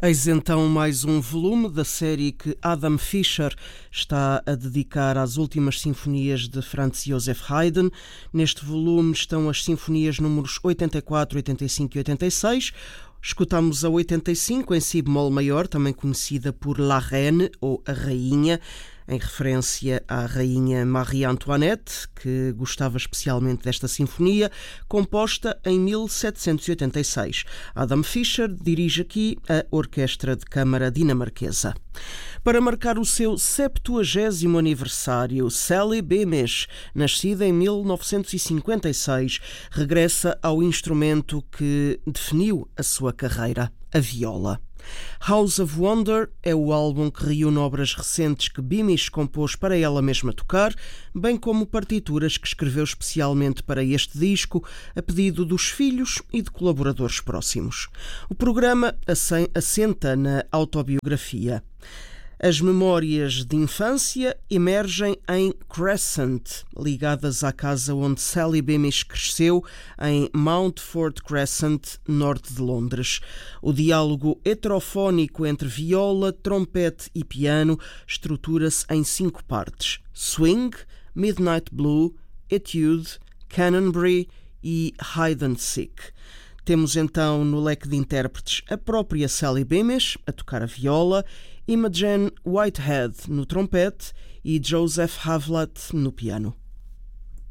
Eis então mais um volume da série que Adam Fischer está a dedicar às últimas sinfonias de Franz Joseph Haydn. Neste volume estão as sinfonias números 84, 85 e 86. Escutamos a 85 em si bemol maior, também conhecida por La Reine, ou a Rainha, em referência à Rainha Marie Antoinette, que gostava especialmente desta sinfonia, composta em 1786. Adam Fischer dirige aqui a Orquestra de Câmara dinamarquesa. Para marcar o seu 70º aniversário, Sally Beamish, nascida em 1956, regressa ao instrumento que definiu a sua carreira, a viola. House of Wonder é o álbum que reúne obras recentes que Beamish compôs para ela mesma tocar, bem como partituras que escreveu especialmente para este disco, a pedido dos filhos e de colaboradores próximos. O programa assenta na autobiografia. As memórias de infância emergem em Crescent, ligadas à casa onde Sally Beamish cresceu, em Mountford Crescent, norte de Londres. O diálogo heterofónico entre viola, trompete e piano estrutura-se em 5 partes: Swing, Midnight Blue, Etude, Canonbrie e Hide and Seek. Temos então no leque de intérpretes a própria Sally Beamish a tocar a viola, Imogen Whitehead no trompete e Joseph Havlat no piano.